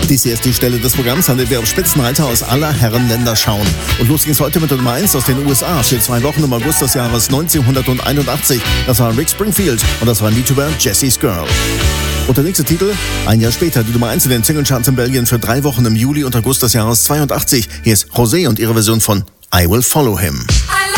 Dies hier ist die Stelle des Programms, an der wir auf Spitzenreiter aus aller Herrenländer schauen. Und los geht's heute mit der Nummer 1 aus den USA für 2 Wochen im August des Jahres 1981. Das war Rick Springfield und das war YouTuber Jesse's Girl. Und der nächste Titel, ein Jahr später, die Nummer 1 in den Singlecharts in Belgien für 3 Wochen im Juli und August des Jahres 82. Hier ist José und ihre Version von I Will Follow Him.